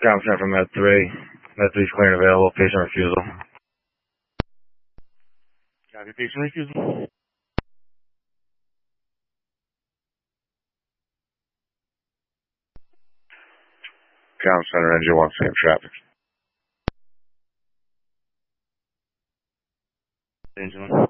Comm Center from Med 3. Med 3's clear and available. Patient refusal. Copy, patient refusal. Comm Center, Engine 1, same traffic. Engine 1.